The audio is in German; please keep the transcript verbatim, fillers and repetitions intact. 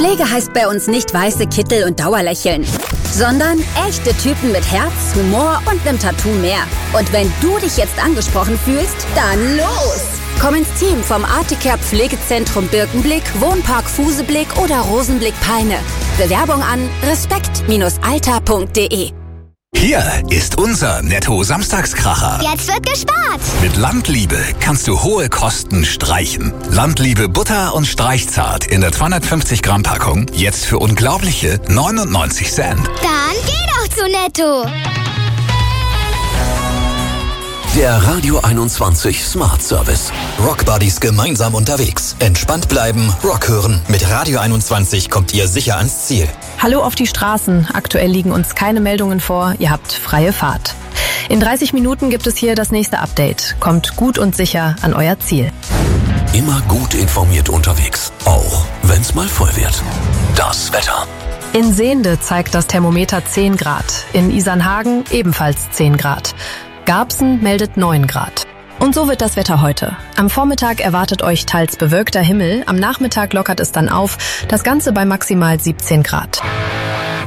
Pflege heißt bei uns nicht weiße Kittel und Dauerlächeln, sondern echte Typen mit Herz, Humor und nem Tattoo mehr. Und wenn du dich jetzt angesprochen fühlst, dann los! Komm ins Team vom Articare Pflegezentrum Birkenblick, Wohnpark Fuseblick oder Rosenblick Peine. Bewerbung an respekt Alter punkt de. Hier ist unser Netto-Samstagskracher. Jetzt wird gespart. Mit Landliebe kannst du hohe Kosten streichen. Landliebe Butter und Streichzart in der zweihundertfünfzig Gramm Packung jetzt für unglaubliche neunundneunzig Cent. Dann geh doch zu Netto. Der Radio einundzwanzig Smart Service. Rock Buddies gemeinsam unterwegs. Entspannt bleiben, Rock hören. Mit Radio einundzwanzig kommt ihr sicher ans Ziel. Hallo auf die Straßen. Aktuell liegen uns keine Meldungen vor. Ihr habt freie Fahrt. In dreißig Minuten gibt es hier das nächste Update. Kommt gut und sicher an euer Ziel. Immer gut informiert unterwegs. Auch wenn's mal voll wird. Das Wetter. In Sehnde zeigt das Thermometer zehn Grad. In Isernhagen ebenfalls zehn Grad. Garbsen meldet neun Grad. Und so wird das Wetter heute. Am Vormittag erwartet euch teils bewölkter Himmel, am Nachmittag lockert es dann auf, das Ganze bei maximal siebzehn Grad.